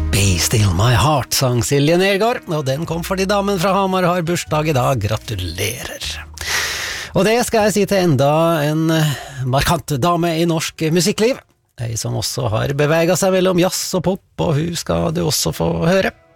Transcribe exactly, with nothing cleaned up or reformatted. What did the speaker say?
Be Still My Heart, sang Silje Nergård, og den kom fordi damen fra Hamar har bursdag i dag. Gratulerer. Og det skal jeg si til enda en markant dame i norsk musikkliv, ei som også har beveget seg mellom jazz og pop, og hun skal du også få høre.